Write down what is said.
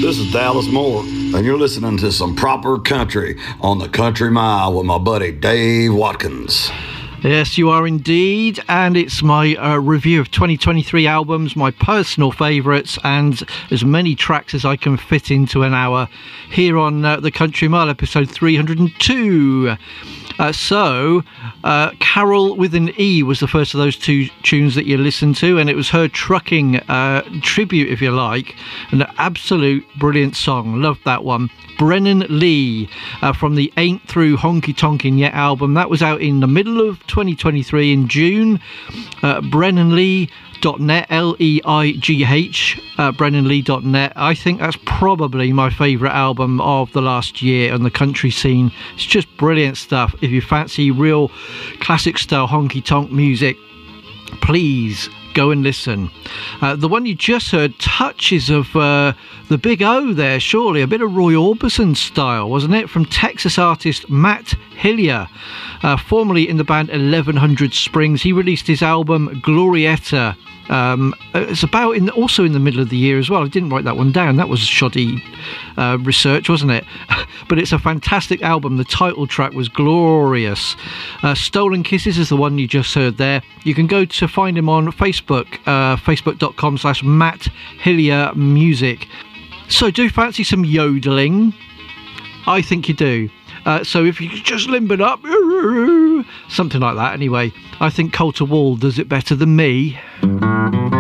This is Dallas Moore, and you're listening to some proper country on the Country Mile with my buddy Dave Watkins. Yes, you are indeed, and it's my review of 2023 albums, my personal favourites, and as many tracks as I can fit into an hour here on the Country Mile, episode 302. Carol with an E was the first of those two tunes that you listened to, and it was her trucking tribute, if you like, an absolute brilliant song. Loved that one. Brennan Lee from the Ain't Through Honky Tonkin' Yet album. That was out in the middle of 2023 in June. BrennanLee.net, Leigh, BrennanLee.net. I think that's probably my favourite album of the last year on the country scene. It's just brilliant stuff. If you fancy real classic style honky tonk music, please go and listen. The one you just heard, touches of the Big O there, surely. A bit of Roy Orbison style, wasn't it? From Texas artist Matt Hillier, formerly in the band 1100 Springs. He released his album Glorietta. It's about also in the middle of the year as well. I didn't write that one down. That was shoddy research, wasn't it? But it's a fantastic album. The title track was glorious. Stolen Kisses is the one you just heard there. You can go to find him on Facebook, facebook.com/Matt Hillier Music. So do fancy some yodeling? I think you do. So if you could just limp it up, something like that anyway. I think Colter Wall does it better than me.